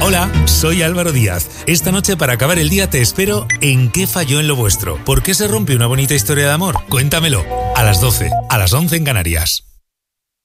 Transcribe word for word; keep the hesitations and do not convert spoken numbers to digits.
Hola, soy Álvaro Díaz. Esta noche para acabar el día te espero en ¿Qué falló en lo vuestro? ¿Por qué se rompe una bonita historia de amor? Cuéntamelo. A las doce, a las once en Canarias.